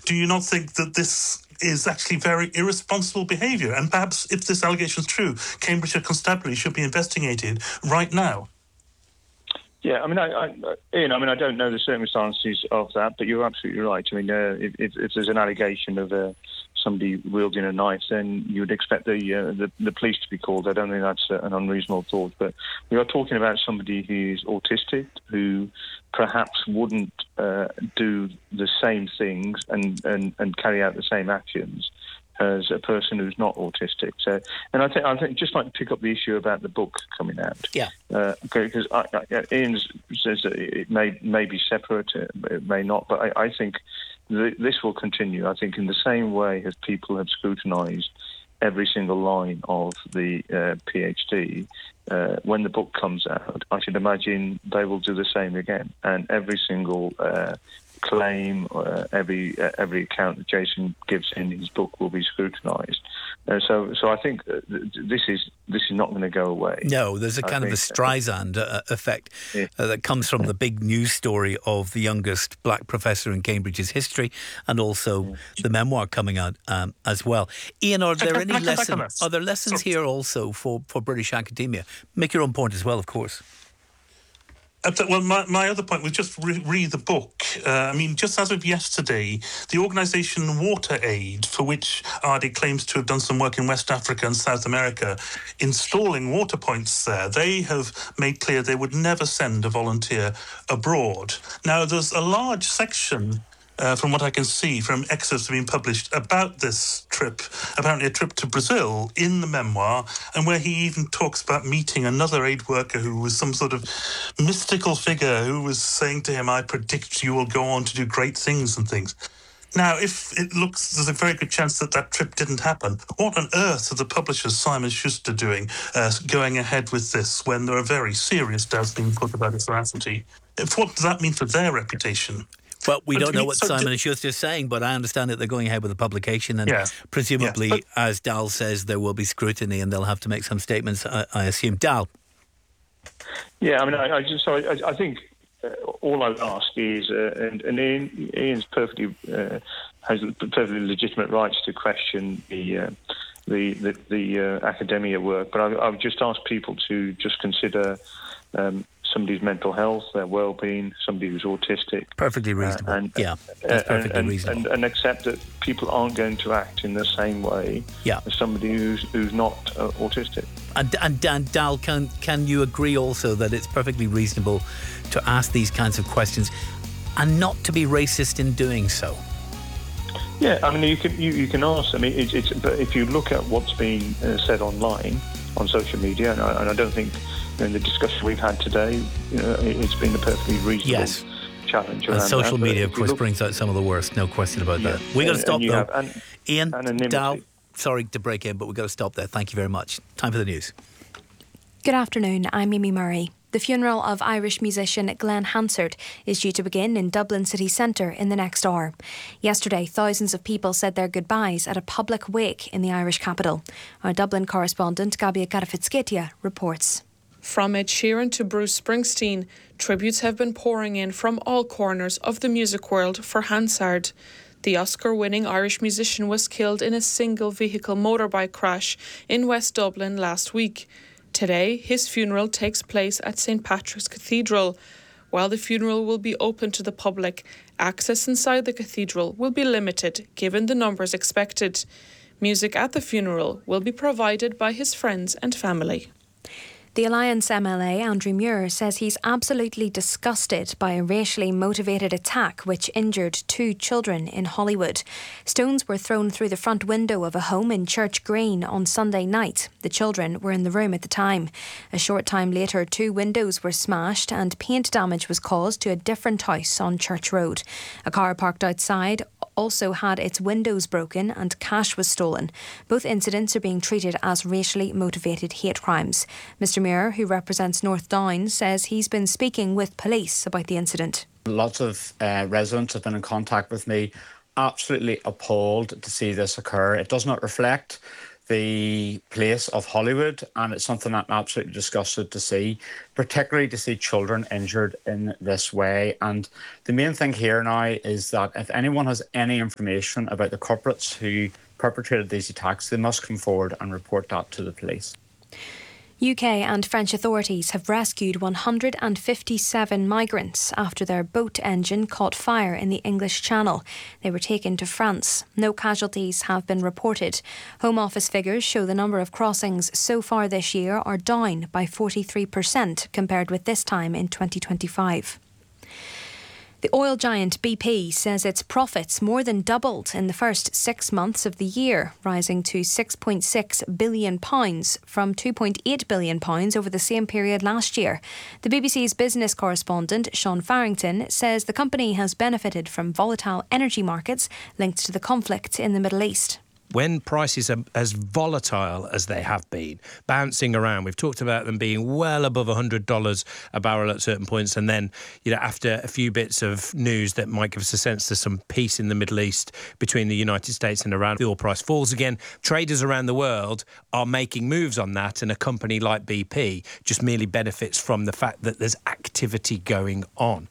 do you not think that this is actually very irresponsible behaviour? And perhaps, if this allegation is true, Cambridgeshire Constabulary should be investigated right now. Yeah, I mean, Ian, I don't know the circumstances of that, but you're absolutely right. I mean, if there's an allegation of somebody wielding a knife, then you would expect the police to be called. I don't think that's an unreasonable thought. But we are talking about somebody who's autistic, who perhaps wouldn't do the same things and carry out the same actions as a person who's not autistic. So, and I think just like to pick up the issue about the book coming out. Yeah. Because Ian says that it may be separate, it may not, but I think this will continue. I think in the same way as people have scrutinised every single line of the PhD, when the book comes out, I should imagine they will do the same again, and every single claim, every account that Jason gives in his book will be scrutinised. So I think this is not going to go away. No, there's a kind of a Streisand effect that comes from the big news story of the youngest black professor in Cambridge's history, and also the memoir coming out as well. Ian, are there any lessons? Are there lessons here also for British academia? Make your own point as well, of course. Well, my other point was just read the book. Just as of yesterday, the organisation WaterAid, for which Ardie claims to have done some work in West Africa and South America, installing water points there, they have made clear they would never send a volunteer abroad. Now, there's a large section, from what I can see from excerpts that have been published, about this trip, apparently a trip to Brazil, in the memoir, and where he even talks about meeting another aid worker who was some sort of mystical figure who was saying to him, "I predict you will go on to do great things," and things. Now, if it looks, there's a very good chance that trip didn't happen. What on earth are the publishers, Simon Schuster, doing, going ahead with this when there are very serious doubts being put about its veracity? What does that mean for their reputation? Well, we don't know what Simon & Schuster is saying, but I understand that they're going ahead with the publication, and presumably, as Dal says, there will be scrutiny and they'll have to make some statements, I assume. Dal? Yeah, I think all I would ask is, and Ian's has perfectly legitimate rights to question the academia work, but I would just ask people to just consider somebody's mental health, their well-being, somebody who's autistic. Perfectly reasonable. That's perfectly reasonable. And accept that people aren't going to act in the same way as somebody who's not autistic. And Dal, can you agree also that it's perfectly reasonable to ask these kinds of questions and not to be racist in doing so? Yeah, you can ask. But if you look at what's being said online, on social media, and I don't think in the discussion we've had today, it's been a perfectly reasonable challenge. And social media, of course, brings out some of the worst, no question about that. We've got to stop, though. Ian, Dal, sorry to break in, but we've got to stop there. Thank you very much. Time for the news. Good afternoon, I'm Mimi Murray. The funeral of Irish musician Glenn Hansard is due to begin in Dublin city centre in the next hour. Yesterday, thousands of people said their goodbyes at a public wake in the Irish capital. Our Dublin correspondent Gabia Garafitskietia reports. From Ed Sheeran to Bruce Springsteen, tributes have been pouring in from all corners of the music world for Hansard. The Oscar-winning Irish musician was killed in a single-vehicle motorbike crash in West Dublin last week. Today, his funeral takes place at St. Patrick's Cathedral. While the funeral will be open to the public, access inside the cathedral will be limited given the numbers expected. Music at the funeral will be provided by his friends and family. The Alliance MLA, Andrew Muir, says he's absolutely disgusted by a racially motivated attack which injured 2 children in Hollywood. Stones were thrown through the front window of a home in Church Green on Sunday night. The children were in the room at the time. A short time later, 2 windows were smashed and paint damage was caused to a different house on Church Road. A car parked outside also had its windows broken and cash was stolen. Both incidents are being treated as racially motivated hate crimes. Mr Muir, who represents North Down, says he's been speaking with police about the incident. Lots of residents have been in contact with me, absolutely appalled to see this occur. It does not reflect the place of Hollywood, and it's something I'm absolutely disgusted to see, particularly to see children injured in this way. And the main thing here now is that if anyone has any information about the culprits who perpetrated these attacks, they must come forward and report that to the police. UK and French authorities have rescued 157 migrants after their boat engine caught fire in the English Channel. They were taken to France. No casualties have been reported. Home Office figures show the number of crossings so far this year are down by 43% compared with this time in 2025. The oil giant BP says its profits more than doubled in the first 6 months of the year, rising to £6.6 billion from £2.8 billion over the same period last year. The BBC's business correspondent, Sean Farrington, says the company has benefited from volatile energy markets linked to the conflict in the Middle East. When prices are as volatile as they have been, bouncing around, we've talked about them being well above $100 a barrel at certain points, and then, after a few bits of news that might give us a sense there's some peace in the Middle East between the United States and Iran, the oil price falls again. Traders around the world are making moves on that, and a company like BP just merely benefits from the fact that there's activity going on.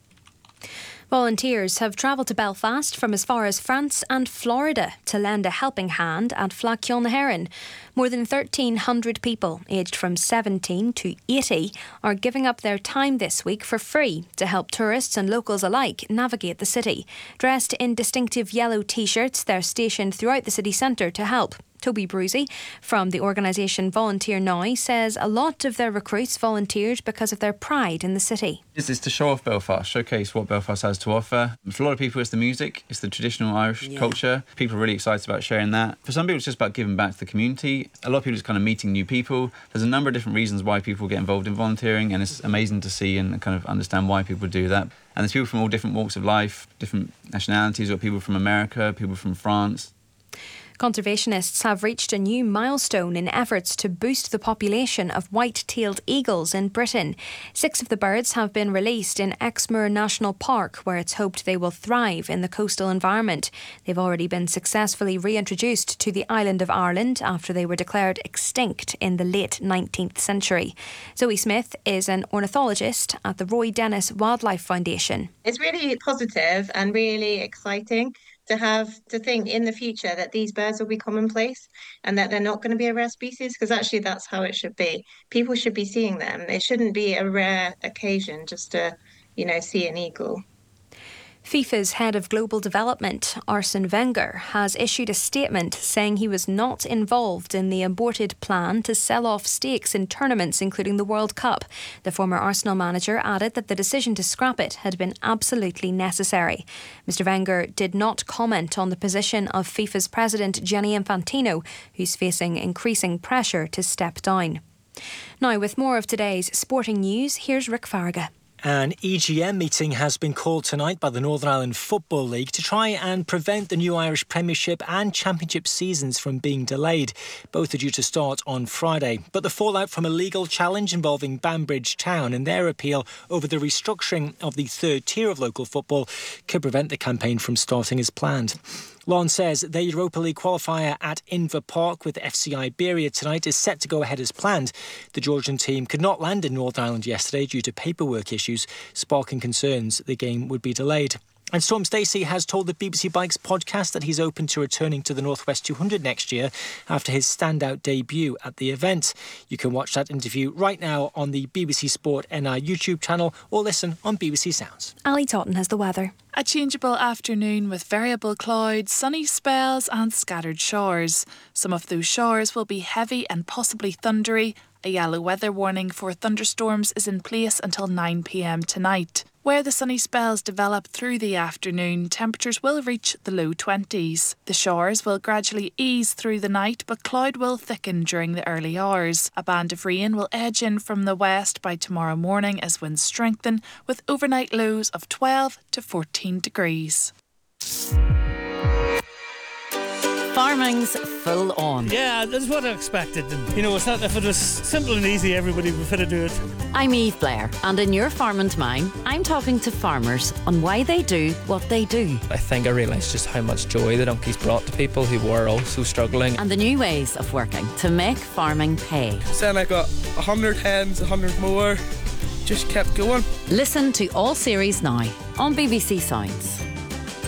Volunteers have travelled to Belfast from as far as France and Florida to lend a helping hand at Fleadh Cheoil na hÉireann. More than 1,300 people aged from 17 to 80 are giving up their time this week for free to help tourists and locals alike navigate the city. Dressed in distinctive yellow T-shirts, they're stationed throughout the city centre to help. Toby Brucey from the organisation Volunteer Now says a lot of their recruits volunteered because of their pride in the city. It's to show off Belfast, showcase what Belfast has to offer. For a lot of people, it's the music, it's the traditional Irish culture. People are really excited about sharing that. For some people, it's just about giving back to the community. A lot of people, it's kind of meeting new people. There's a number of different reasons why people get involved in volunteering, and it's amazing to see and kind of understand why people do that. And there's people from all different walks of life, different nationalities, or people from America, people from France. Conservationists have reached a new milestone in efforts to boost the population of white-tailed eagles in Britain. 6 of the birds have been released in Exmoor National Park, where it's hoped they will thrive in the coastal environment. They've already been successfully reintroduced to the island of Ireland after they were declared extinct in the late 19th century. Zoe Smith is an ornithologist at the Roy Dennis Wildlife Foundation. It's really positive and really exciting to think in the future that these birds will be commonplace and that they're not going to be a rare species, because actually that's how it should be. People should be seeing them. It shouldn't be a rare occasion just to, see an eagle. FIFA's head of global development, Arsene Wenger, has issued a statement saying he was not involved in the aborted plan to sell off stakes in tournaments, including the World Cup. The former Arsenal manager added that the decision to scrap it had been absolutely necessary. Mr Wenger did not comment on the position of FIFA's president, Gianni Infantino, who's facing increasing pressure to step down. Now, with more of today's sporting news, here's Rick Farraga. An EGM meeting has been called tonight by the Northern Ireland Football League to try and prevent the new Irish Premiership and Championship seasons from being delayed. Both are due to start on Friday. But the fallout from a legal challenge involving Banbridge Town and their appeal over the restructuring of the third tier of local football could prevent the campaign from starting as planned. Lon says their Europa League qualifier at Inver Park with FC Iberia tonight is set to go ahead as planned. The Georgian team could not land in Northern Ireland yesterday due to paperwork issues, sparking concerns the game would be delayed. And Storm Stacey has told the BBC Bikes podcast that he's open to returning to the Northwest 200 next year after his standout debut at the event. You can watch that interview right now on the BBC Sport NI YouTube channel or listen on BBC Sounds. Ali Totten has the weather. A changeable afternoon with variable clouds, sunny spells and scattered showers. Some of those showers will be heavy and possibly thundery. A yellow weather warning for thunderstorms is in place until 9 p.m. tonight. Where the sunny spells develop through the afternoon, temperatures will reach the low 20s. The showers will gradually ease through the night, but cloud will thicken during the early hours. A band of rain will edge in from the west by tomorrow morning as winds strengthen, with overnight lows of 12 to 14 degrees. Farming's full on. Yeah, that's what I expected. And, it's not if it was simple and easy, everybody would fit to do it. I'm Eve Blair, and in Your Farm and Mine, I'm talking to farmers on why they do what they do. I think I realised just how much joy the donkeys brought to people who were also struggling. And the new ways of working to make farming pay. Saying I got 100 hens, 100 more, just kept going. Listen to all series now on BBC Sounds.